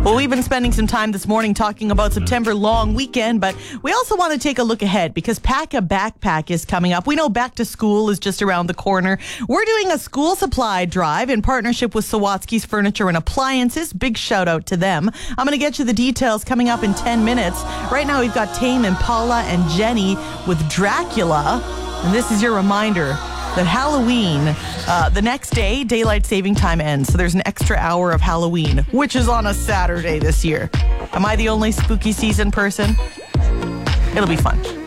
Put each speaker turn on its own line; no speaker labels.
Well, we've been spending some time this morning talking about September long weekend, but we also want to take a look ahead because Pack a Backpack is coming up. We know back to school is just around the corner. We're doing a school supply drive in partnership with Sawatsky's Furniture and Appliances. Big shout out to them. I'm going to get you the details coming up in 10 minutes. Right now, we've got Tame Impala and Jenny with Dracula. And this is your reminder that Halloween, the next day, daylight saving time ends. So there's an extra hour of Halloween, which is on a Saturday this year. Am I the only spooky season person? It'll be fun.